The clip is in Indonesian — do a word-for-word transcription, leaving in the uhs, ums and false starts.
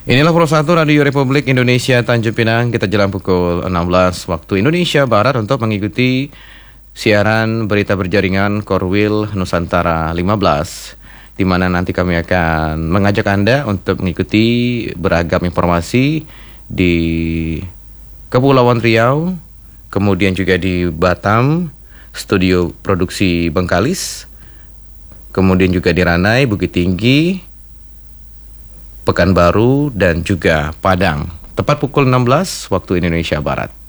Inilah Pro satu Radio Republik Indonesia Tanjung Pinang. Kita jelang pukul enam belas waktu Indonesia Barat untuk mengikuti siaran berita berjaringan Korwil Nusantara lima belas, di mana nanti kami akan mengajak Anda untuk mengikuti beragam informasi di Kepulauan Riau, kemudian juga di Batam, studio produksi Bengkalis, kemudian juga di Ranai, Bukit Tinggi, Pekanbaru, dan juga Padang. Tepat pukul enam belas waktu Indonesia Barat.